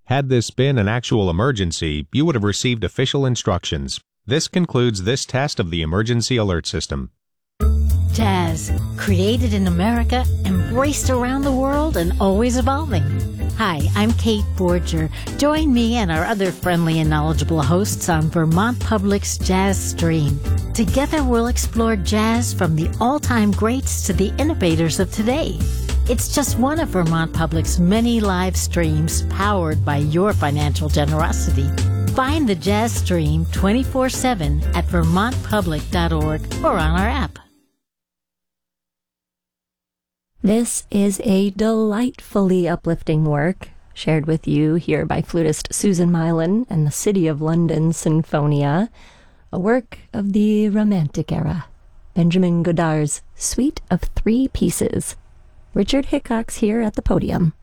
Had this been an actual emergency, you would have received official instructions. This concludes this test of the emergency alert system. Jazz, created in America, embraced around the world, and always evolving. Hi, I'm Kate Borger. Join me and our other friendly and knowledgeable hosts on Vermont Public's Jazz Stream. Together we'll explore jazz from the all-time greats to the innovators of today. It's just one of Vermont Public's many live streams powered by your financial generosity. Find the Jazz Stream 24/7 at vermontpublic.org or on our app. This is a delightfully uplifting work shared with you here by flutist Susan Milan and the City of London Sinfonia, a work of the Romantic era, Benjamin Godard's Suite of Three Pieces. Richard Hickox here at the podium.